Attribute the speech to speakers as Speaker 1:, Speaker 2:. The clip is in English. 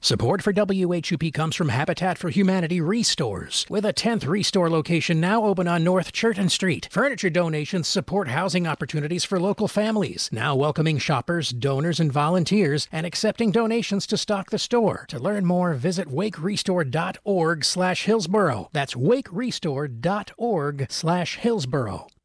Speaker 1: Support for WHUP comes from Habitat for Humanity Restores, with a 10th Restore location now open on North Churton Street. Furniture donations support housing opportunities for local families, now welcoming shoppers, donors, and volunteers, and accepting donations to stock the store. To learn more, visit wakerestore.org/Hillsboro. That's wakerestore.org/Hillsboro.